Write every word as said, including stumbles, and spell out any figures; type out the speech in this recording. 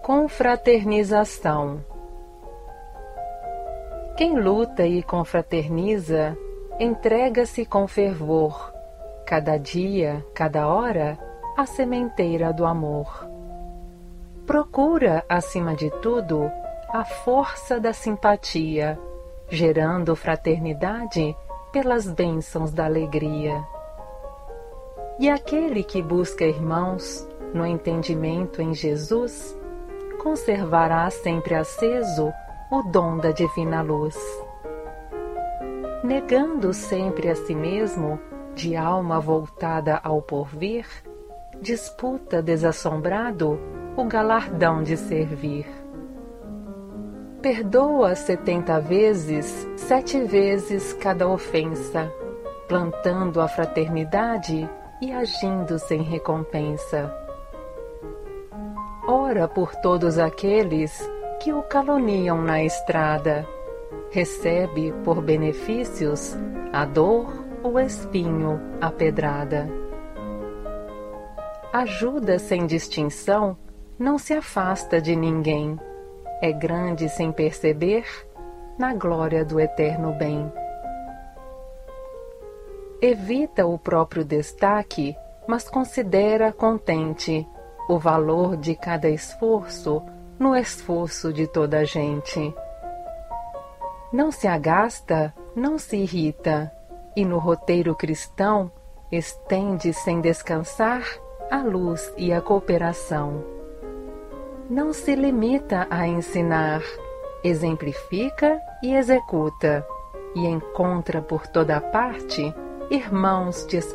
Confraternização. Quem luta e confraterniza, entrega-se com fervor, cada dia, cada hora, à sementeira do amor. Procura, acima de tudo, a força da simpatia, gerando fraternidade pelas bênçãos da alegria. E aquele que busca irmãos no entendimento em Jesus, conservará sempre aceso o dom da divina luz. Negando sempre a si mesmo, de alma voltada ao porvir, disputa desassombrado o galardão de servir. Perdoa setenta vezes, sete vezes cada ofensa, plantando a fraternidade e agindo sem recompensa. Ora por todos aqueles que o caluniam na estrada, recebe por benefícios a dor, o espinho, a pedrada. Ajuda sem distinção, não se afasta de ninguém, é grande sem perceber, na glória do eterno bem. Evita o próprio destaque, mas considera contente o valor de cada esforço no esforço de toda a gente. Não se agasta, não se irrita, e no roteiro cristão estende sem descansar a luz e a cooperação. Não se limita a ensinar, exemplifica e executa, e encontra por toda parte irmãos de